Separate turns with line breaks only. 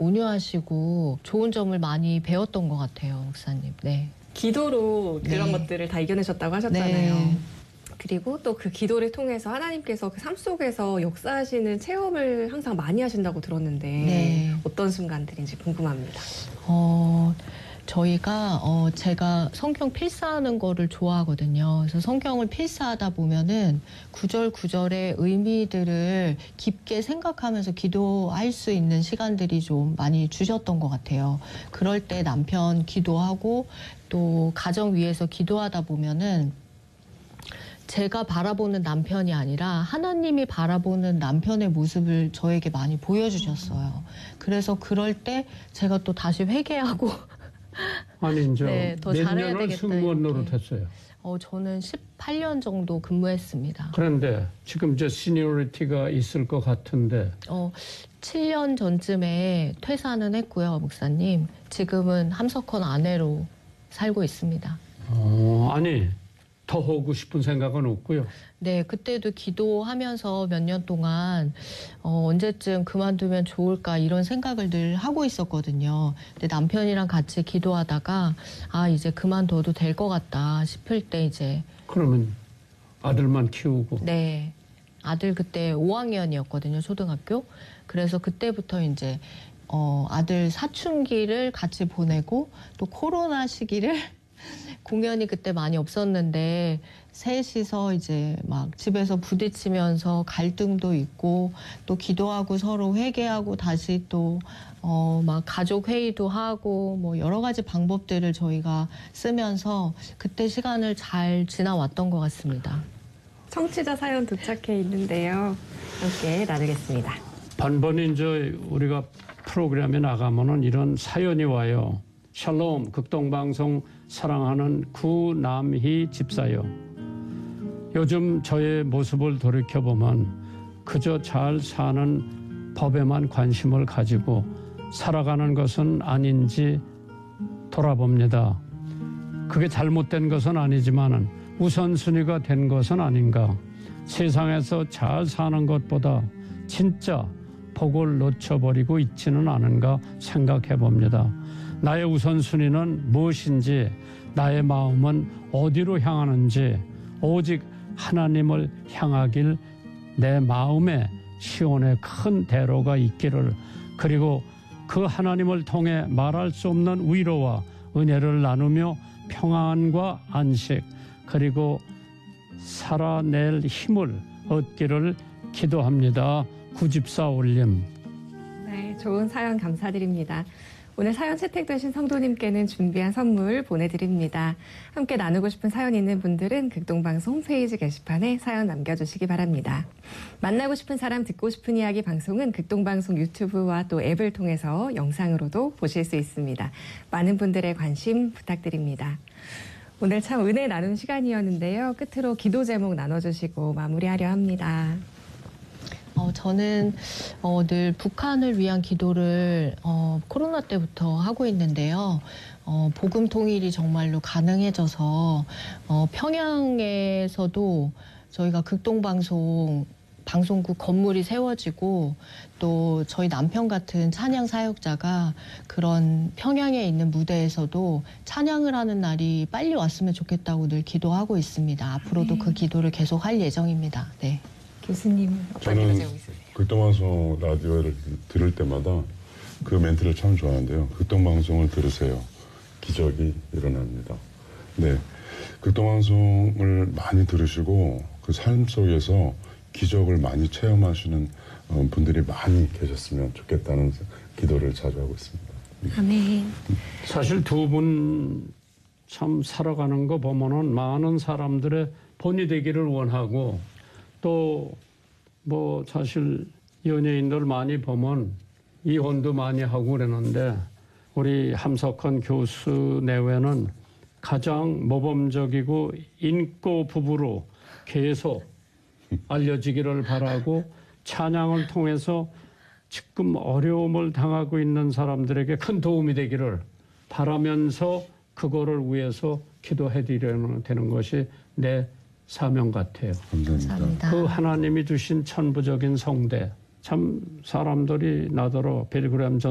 온유하시고 좋은 점을 많이 배웠던 것 같아요, 목사님. 네.
기도로 그런 것들을 다 이겨내셨다고 하셨잖아요.
네.
그리고 또 그 기도를 통해서 하나님께서 그 삶 속에서 역사하시는 체험을 항상 많이 하신다고 들었는데
네.
어떤 순간들인지 궁금합니다.
저희가 제가 성경 필사하는 거를 좋아하거든요. 그래서 성경을 필사하다 보면은 구절구절의 의미들을 깊게 생각하면서 기도할 수 있는 시간들이 좀 많이 주셨던 것 같아요. 그럴 때 남편 기도하고 또 가정 위해서 기도하다 보면은 제가 바라보는 남편이 아니라 하나님이 바라보는 남편의 모습을 저에게 많이 보여주셨어요. 그래서 그럴 때 제가 또 다시 회개하고
아니 이제
네, 더
몇
잘해야
년을
되겠다,
승무원
이렇게.
노릇했어요.
저는 18년 정도 근무했습니다.
그런데 지금 이제 시니어리티가 있을 것 같은데
7년 전쯤에 퇴사는 했고요, 목사님. 지금은 함석헌 아내로 살고 있습니다.
아니 더 하고 싶은 생각은 없고요.
네, 그때도 기도하면서 몇 년 동안 언제쯤 그만두면 좋을까 이런 생각을 늘 하고 있었거든요. 근데 남편이랑 같이 기도하다가 이제 그만둬도 될 것 같다 싶을 때 이제
그러면 아들만 키우고.
네, 아들 그때 5학년이었거든요, 초등학교. 그래서 그때부터 이제 아들 사춘기를 같이 보내고 또 코로나 시기를 공연이 그때 많이 없었는데 셋이서 이제 막 집에서 부딪히면서 갈등도 있고 또 기도하고 서로 회개하고 다시 또 막 가족 회의도 하고 뭐 여러 가지 방법들을 저희가 쓰면서 그때 시간을 잘 지나왔던 것 같습니다.
청취자 사연 도착해 있는데요. 함께 나누겠습니다.
번번이 이제 우리가 프로그램에 나가면은 이런 사연이 와요. 샬롬 극동방송 사랑하는 구남희 집사요. 요즘 저의 모습을 돌이켜보면 그저 잘 사는 법에만 관심을 가지고 살아가는 것은 아닌지 돌아봅니다. 그게 잘못된 것은 아니지만 우선순위가 된 것은 아닌가. 세상에서 잘 사는 것보다 진짜 복을 놓쳐버리고 있지는 않은가 생각해 봅니다. 나의 우선순위는 무엇인지, 나의 마음은 어디로 향하는지, 오직 하나님을 향하길 내 마음에 시온의 큰 대로가 있기를, 그리고 그 하나님을 통해 말할 수 없는 위로와 은혜를 나누며 평안과 안식, 그리고 살아낼 힘을 얻기를 기도합니다. 구집사 올림.
네, 좋은 사연 감사드립니다. 오늘 사연 채택되신 성도님께는 준비한 선물 보내드립니다. 함께 나누고 싶은 사연 있는 분들은 극동방송 홈페이지 게시판에 사연 남겨주시기 바랍니다. 만나고 싶은 사람 듣고 싶은 이야기 방송은 극동방송 유튜브와 또 앱을 통해서 영상으로도 보실 수 있습니다. 많은 분들의 관심 부탁드립니다. 오늘 참 은혜 나눈 시간이었는데요. 끝으로 기도 제목 나눠주시고 마무리하려 합니다.
저는 늘 북한을 위한 기도를 코로나 때부터 하고 있는데요. 복음 통일이 정말로 가능해져서 평양에서도 저희가 방송국 건물이 세워지고 또 저희 남편 같은 찬양 사역자가 그런 평양에 있는 무대에서도 찬양을 하는 날이 빨리 왔으면 좋겠다고 늘 기도하고 있습니다. 앞으로도 그 기도를 계속 할 예정입니다. 네.
교수님 어떤
저는
기도 있으세요?
극동방송 라디오를 들을 때마다 그 멘트를 참 좋아하는데요. 극동방송을 들으세요. 기적이 일어납니다. 네, 극동방송을 많이 들으시고 그 삶 속에서 기적을 많이 체험하시는 분들이 많이 계셨으면 좋겠다는 기도를 자주 하고 있습니다.
아멘.
사실 두 분 참 살아가는 거 보면은 많은 사람들의 본이 되기를 원하고, 또 뭐 사실 연예인들 많이 보면 이혼도 많이 하고 그러는데 우리 함석헌 교수 내외는 가장 모범적이고 인고 부부로 계속 알려지기를 바라고, 찬양을 통해서 지금 어려움을 당하고 있는 사람들에게 큰 도움이 되기를 바라면서 그거를 위해서 기도해 드리려는 되는 것이 내 사명 같아요.
감사합니다.
그 하나님이 주신 천부적인 성대, 참 사람들이 나더러 빌그램 전